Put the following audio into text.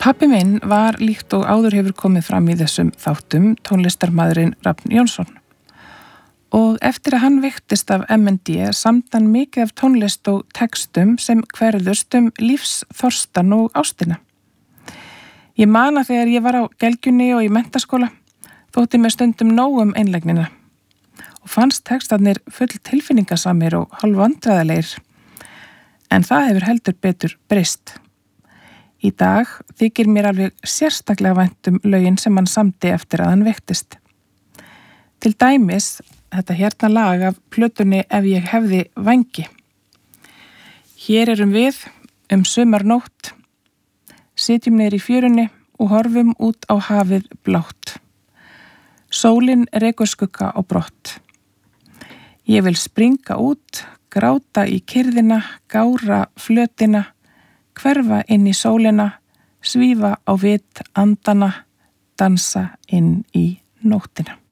Pabbi minn var líkt og áður hefur komið fram í þessum þáttum tónlistarmaðurinn Rafn Jónsson. Og eftir að hann veiktist af MND samdi hann mikið af tónlist og textum sem hverðust lífsþorstan og ástina. Ég man að þegar ég var á gelgjunni og í menntaskóla þótti mér stundum nóg einlægnina og fannst textarnir full tilfinningasamir og hálfvandræðalegir. En það hefur heldur betur breyst. Í dag þykir mér alveg sérstaklega vænt lögin sem hann samdi eftir að hann veiktist. Til dæmis þetta hérna lag af plötunni Ef ég hefði vængi. Hér erum við sumarnótt, sitjum niður í fjörunni og horfum út á hafið blátt. Sólin rekur skugga á brott. Ég vil springa út, gráta í kyrrðina, gára flötina, hverfa inn í sólina, svífa á vit andana, dansa inn í nóttina.